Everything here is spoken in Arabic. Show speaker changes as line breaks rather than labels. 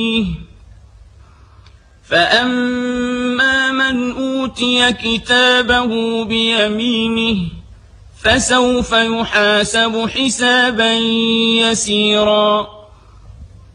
فأما من أوتي كتابه بيمينه فسوف يحاسب حسابا يسيرا